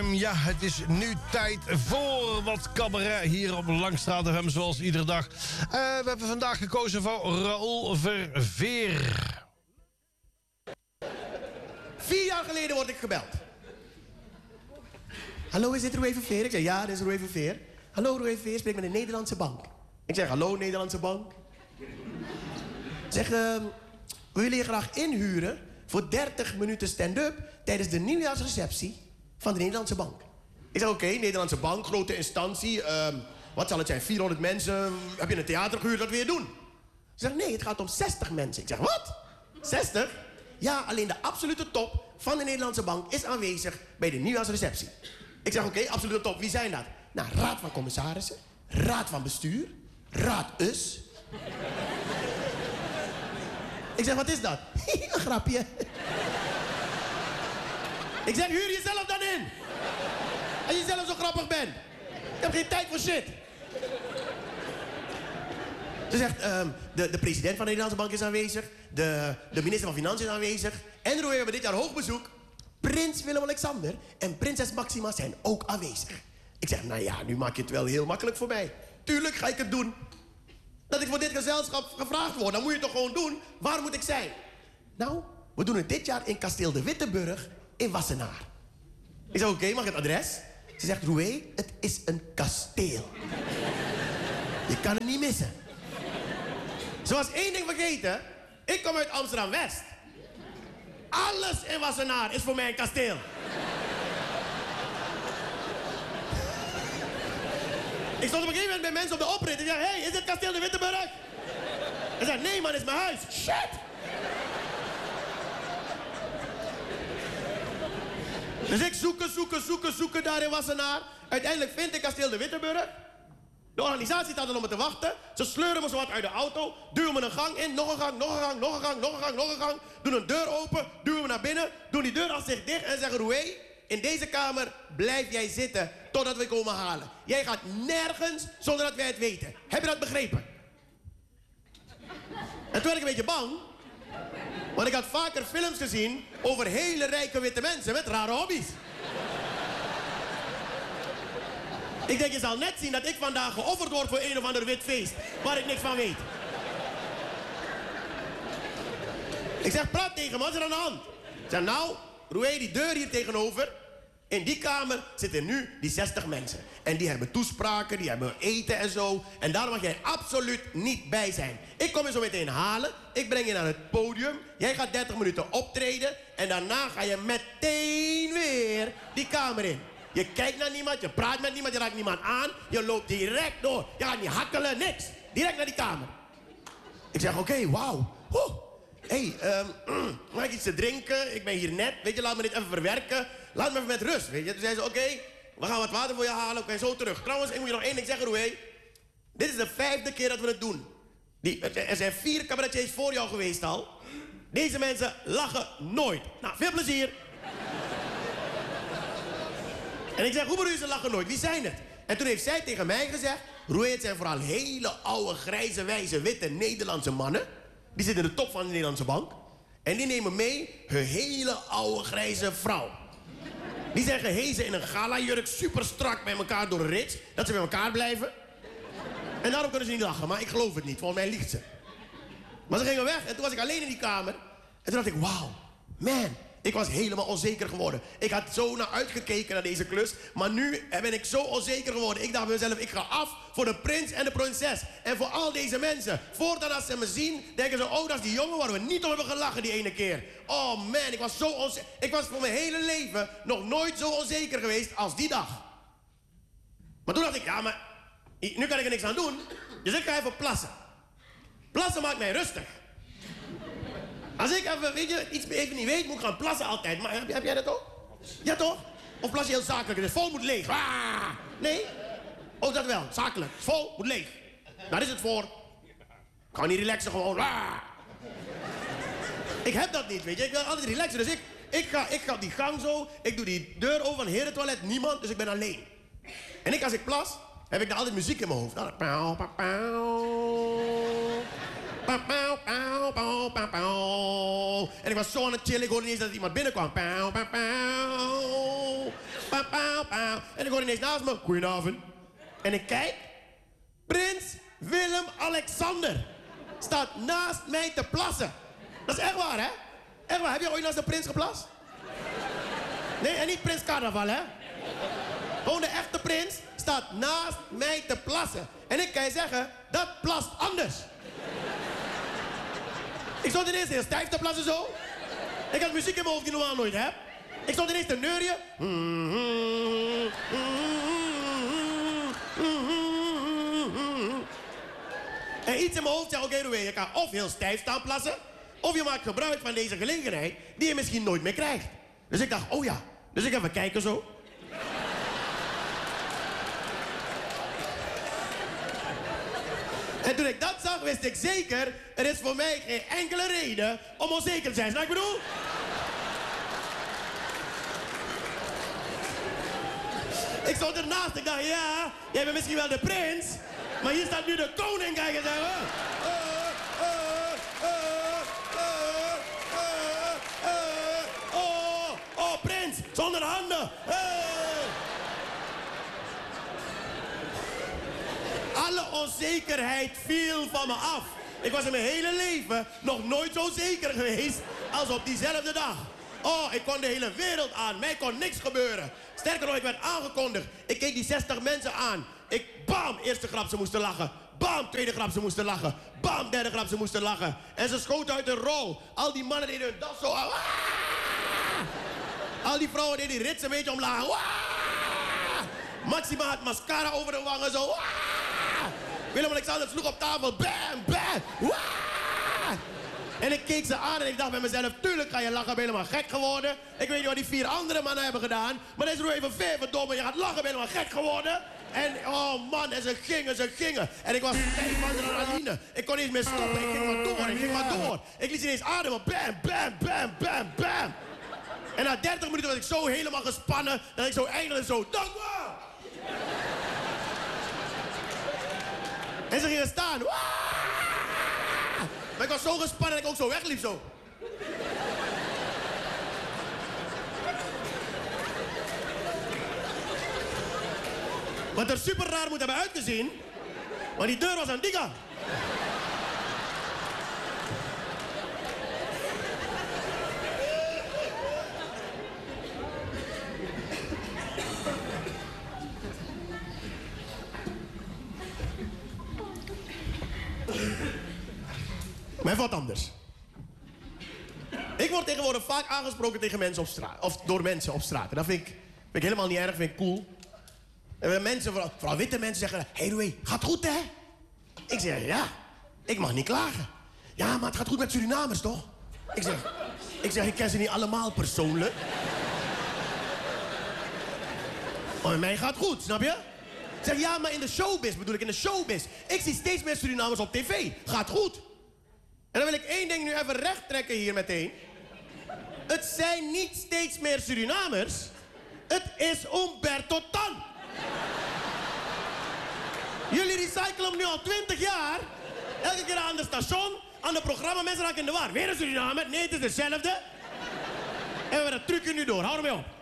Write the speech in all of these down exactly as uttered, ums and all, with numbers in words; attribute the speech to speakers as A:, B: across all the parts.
A: Ja, het is nu tijd voor wat cabaret hier op Langstraat F M, zoals iedere dag. Uh, we hebben vandaag gekozen voor Raoul Verveer.
B: Vier jaar geleden word ik gebeld. Hallo, is dit Roé Verveer? Ik zeg, ja, dit is Roé Verveer. Hallo, Roé Verveer, spreek met de Nederlandse Bank. Ik zeg, hallo, Nederlandse Bank. Zeg, uh, we willen je graag inhuren voor dertig minuten stand-up tijdens de nieuwjaarsreceptie van de Nederlandse Bank. Ik zeg, oké, okay, Nederlandse Bank, grote instantie. Uh, wat zal het zijn, vierhonderd mensen? Heb je een theater gehuurd, wat wil je doen? Ze zegt, nee, het gaat om zestig mensen. Ik zeg, wat? zestig? Ja, alleen de absolute top van de Nederlandse Bank is aanwezig bij de nieuwjaarsreceptie. Ik zeg, oké, okay, absolute top, wie zijn dat? Nou, raad van commissarissen, raad van bestuur, raad us. Ik zeg, wat is dat? Een grapje. Ik zeg, huur jezelf dan in. Als je zelf zo grappig bent. Ik heb geen tijd voor shit. Ze zegt, um, de, de president van de Nederlandse Bank is aanwezig. De, de minister van Financiën is aanwezig. En we hebben dit jaar hoogbezoek. Prins Willem-Alexander en prinses Maxima zijn ook aanwezig. Ik zeg, nou ja, nu maak je het wel heel makkelijk voor mij. Tuurlijk ga ik het doen. Dat ik voor dit gezelschap gevraagd word, dan moet je het toch gewoon doen. Waar moet ik zijn? Nou, we doen het dit jaar in Kasteel de Witteburg in Wassenaar. Ik zeg, oké, okay, mag het adres? Ze zegt, Roué, het is een kasteel. Je kan het niet missen. Ze was één ding vergeten. Ik kom uit Amsterdam-West. Alles in Wassenaar is voor mij een kasteel. Ik stond op een gegeven moment bij mensen op de oprit. Ik zei, hé, hey, is dit Kasteel de Witteburg? Hij zei, nee man, dit is mijn huis. Shit! Dus ik zoeken, zoeken, zoeken, zoeken daar in Wassenaar. Uiteindelijk vind ik Kasteel de Witteburg. De organisatie staat er op me te wachten. Ze sleuren me zo wat uit de auto. Duwen me een gang in, nog een gang, nog een gang, nog een gang, nog een gang, nog een gang. Doen een deur open, duwen me naar binnen. Doen die deur als zich dicht en zeggen, Roué, in deze kamer blijf jij zitten totdat we komen halen. Jij gaat nergens zonder dat wij het weten. Heb je dat begrepen? En toen werd ik een beetje bang. Want ik had vaker films gezien over hele rijke witte mensen met rare hobby's. Ik denk, je zal net zien dat ik vandaag geofferd word voor een of ander wit feest. Waar ik niks van weet. Ik zeg, praat tegen me, wat is er aan de hand? Ik zeg, nou, Roué, die deur hier tegenover. In die kamer zitten nu die zestig mensen. En die hebben toespraken, die hebben eten en zo. En daar mag jij absoluut niet bij zijn. Ik kom je zo meteen halen. Ik breng je naar het podium. Jij gaat dertig minuten optreden. En daarna ga je meteen weer die kamer in. Je kijkt naar niemand, je praat met niemand, je raakt niemand aan. Je loopt direct door. Je gaat niet hakkelen, niks. Direct naar die kamer. Ik zeg, oké, okay, wauw. Hé, hey, um, mag ik iets te drinken? Ik ben hier net. Weet je, laat me dit even verwerken. Laat me even met rust, weet je. Toen zei ze, oké, okay, we gaan wat water voor je halen. Oké, zo terug. Trouwens, ik moet je nog één ding zeggen, Roué. Dit is de vijfde keer dat we het doen. Die, er zijn vier cabaretiers voor jou geweest al. Deze mensen lachen nooit. Nou, veel plezier. En ik zeg, hoe bedoel je ze lachen nooit? Wie zijn het? En toen heeft zij tegen mij gezegd, Roué, het zijn vooral hele oude, grijze, wijze, witte Nederlandse mannen. Die zitten in de top van de Nederlandse Bank. En die nemen mee hun hele oude, grijze vrouw. Die zijn gehezen in een galajurk, super strak bij elkaar door een rits. Dat ze bij elkaar blijven. En daarom kunnen ze niet lachen, maar ik geloof het niet. Volgens mij liegt ze. Maar ze gingen weg en toen was ik alleen in die kamer. En toen dacht ik, wauw, man. Ik was helemaal onzeker geworden. Ik had zo naar uitgekeken naar deze klus. Maar nu ben ik zo onzeker geworden. Ik dacht bij mezelf, ik ga af voor de prins en de prinses. En voor al deze mensen. Voortaan als ze me zien, denken ze, oh, dat is die jongen waar we niet om hebben gelachen die ene keer. Oh man, ik was zo onzeker. Ik was voor mijn hele leven nog nooit zo onzeker geweest als die dag. Maar toen dacht ik, ja, maar nu kan ik er niks aan doen. Dus ik ga even plassen. Plassen maakt mij rustig. Als ik even, weet je, iets even niet weet, moet ik gaan plassen altijd. Maar heb, heb jij dat ook? Ja, toch? Of plas je heel zakelijk? Het is vol, moet leeg. Ah, nee? Oh, dat wel. Zakelijk. Vol, moet leeg. Daar is het voor. Ik ga niet relaxen, gewoon. Ah. Ik heb dat niet, weet je. Ik wil altijd relaxen. Dus ik, ik, ga, ik ga op die gang zo. Ik doe die deur open van het herentoilet. Niemand, dus ik ben alleen. En ik, als ik plas, heb ik dan altijd muziek in mijn hoofd. Dan, pauw, pauw, pauw. Pauw, pauw, pauw, pauw, pauw, pauw. En ik was zo aan het chillen, ik hoorde niet eens dat er iemand binnenkwam. Pauw, pauw, pauw. Pa, pa, pa. En ik hoor ineens naast me, goedenavond. En ik kijk, Prins Willem-Alexander staat naast mij te plassen. Dat is echt waar, hè? Echt waar. Heb je ooit naast de prins geplast? Nee, en niet Prins Carnaval, hè? Gewoon de echte prins staat naast mij te plassen. En ik kan je zeggen, dat plast anders. Ik stond ineens heel stijf te plassen zo. Ik had muziek in mijn hoofd die normaal nooit heb. Ik stond ineens te neurien. En iets in mijn hoofd zei, oké, okay, je kan of heel stijf staan plassen, of je maakt gebruik van deze gelegenheid die je misschien nooit meer krijgt. Dus ik dacht, oh ja. Dus ik even kijken zo. En toen ik dat zag, wist ik zeker, er is voor mij geen enkele reden om onzeker te zijn. Snap je wat ik bedoel? Ik stond ernaast, ik dacht, ja, jij bent misschien wel de prins, maar hier staat nu de koning, kijk eens even. Uh, uh, uh, uh, uh, uh, oh, oh, prins, zonder handen. Hey. Alle onzekerheid viel van me af. Ik was in mijn hele leven nog nooit zo zeker geweest als op diezelfde dag. Oh, ik kon de hele wereld aan. Mij kon niks gebeuren. Sterker nog, ik werd aangekondigd. Ik keek die zestig mensen aan. Ik, bam, eerste grap, ze moesten lachen. Bam, tweede grap, ze moesten lachen. Bam, derde grap, ze moesten lachen. En ze schoten uit de rol. Al die mannen deden hun das zo. Ah! Al die vrouwen deden die rits een beetje omlaag. Ah! Maxima had mascara over de wangen zo. Ah! Willem-Alexander sloeg op tafel. Bam, bam. Ah! En ik keek ze aan en ik dacht bij mezelf, tuurlijk ga je lachen, ben je helemaal gek geworden. Ik weet niet wat die vier andere mannen hebben gedaan, maar dat is nu even ver verdomme, je gaat lachen, ben je helemaal gek geworden. En oh man, en ze gingen, ze gingen. En ik was stijf van adrenaline. Ik kon niet eens meer stoppen, ik ging maar door, ik ging maar door. Ik liet ze ineens ademen, bam, bam, bam, bam, bam. En na dertig minuten was ik zo helemaal gespannen, dat ik zo eindelijk zo, dank me. En ze gingen staan. Maar ik was zo gespannen dat ik ook zo wegliep zo. Wat er super raar moet hebben uitgezien, maar die deur was aan die kant. Maar wat anders. Ik word tegenwoordig vaak aangesproken tegen mensen op straat. Of door mensen op straat. En dat vind ik, vind ik helemaal niet erg, vind ik cool. En mensen, vooral, vooral witte mensen zeggen, hey Louis, gaat goed hè? Ik zeg, ja, ik mag niet klagen. Ja, maar het gaat goed met Surinamers toch? Ik zeg, ik zeg, ik ken ze niet allemaal persoonlijk. Maar met mij gaat het goed, snap je? Ik zeg, ja, maar in de showbiz bedoel ik, in de showbiz. Ik zie steeds meer Surinamers op tv. Gaat goed. En dan wil ik één ding nu even recht trekken hier meteen. Het zijn niet steeds meer Surinamers. Het is Umberto Tan. Jullie recyclen hem nu al twintig jaar. Elke keer aan de station, aan de programma, mensen raken in de war. Weer een Surinamer? Nee, het is hetzelfde. En we hebben dat trucje nu door. Hou ermee op.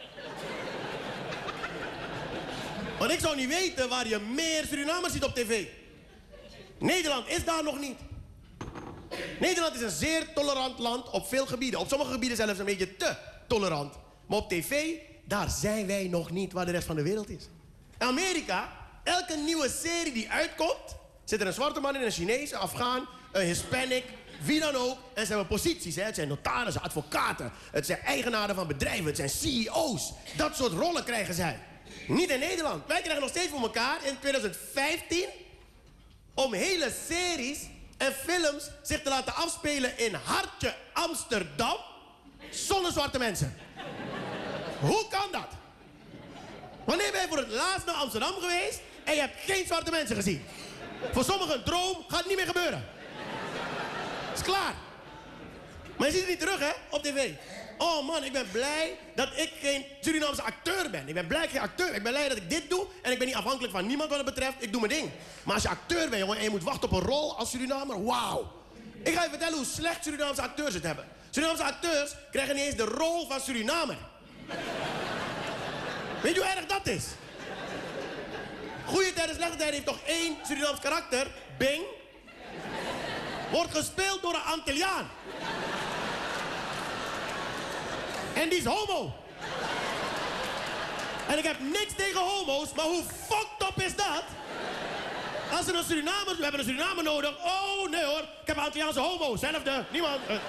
B: Want ik zou niet weten waar je meer Surinamers ziet op tv. Nederland is daar nog niet. Nederland is een zeer tolerant land op veel gebieden. Op sommige gebieden zelfs een beetje te tolerant. Maar op tv, daar zijn wij nog niet waar de rest van de wereld is. In Amerika, elke nieuwe serie die uitkomt, zit er een zwarte man in, een Chinees, een Afghaan, een Hispanic, wie dan ook. En ze hebben posities, hè. Het zijn notarissen, advocaten, het zijn eigenaren van bedrijven, het zijn C E O's. Dat soort rollen krijgen zij. Niet in Nederland. Wij krijgen nog steeds voor elkaar in twintig vijftien om hele series en films zich te laten afspelen in hartje Amsterdam zonder zwarte mensen. Hoe kan dat? Wanneer ben je voor het laatst naar Amsterdam geweest en je hebt geen zwarte mensen gezien? Voor sommigen een droom gaat niet meer gebeuren. Is klaar. Maar je ziet het niet terug, hè, op tv. Oh man, ik ben blij dat ik geen Surinaamse acteur ben. Ik ben blij dat ik geen acteur ben. Ik ben blij dat ik dit doe en ik ben niet afhankelijk van niemand wat het betreft. Ik doe mijn ding. Maar als je acteur bent, jongen, en je moet wachten op een rol als Surinamer, wauw. Ik ga je vertellen hoe slecht Surinaamse acteurs het hebben. Surinaamse acteurs krijgen niet eens de rol van Surinamer. Weet je hoe erg dat is? Goede tijden, slechte tijden heeft toch één Surinaams karakter. Bing. Wordt gespeeld door een Antilliaan. En die is homo. En ik heb niks tegen homo's, maar hoe fucked up is dat? Als er een Surinamer, we hebben een Surinamer nodig. Oh, nee hoor, ik heb een Antilliaanse homo. Zelfde, niemand. Uh.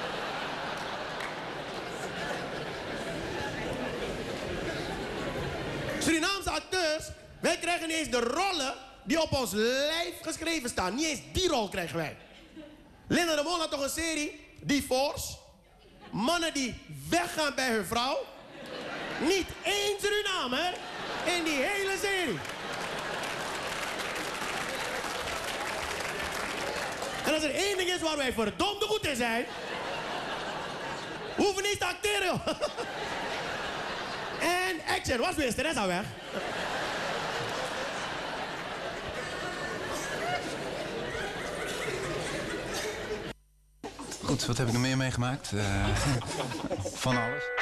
B: Surinaamse acteurs, wij krijgen niet eens de rollen die op ons lijf geschreven staan. Niet eens die rol krijgen wij. Linda de Mol had toch een serie, Divorce. Mannen die weggaan bij hun vrouw. Niet één Surinamer in die hele serie. En als er één ding is waar wij verdomd goed in zijn... hoeven niet te acteren, joh. En action, was weer Teresa weg.
C: Goed, wat heb ik er meer meegemaakt? Uh, van alles.